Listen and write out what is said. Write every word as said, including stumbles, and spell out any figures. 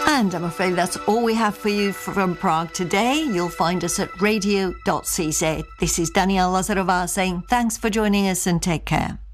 And I'm afraid that's all we have for you from Prague today. You'll find us at radio dot c z. This is Danielle Lazarová saying thanks for joining us and take care.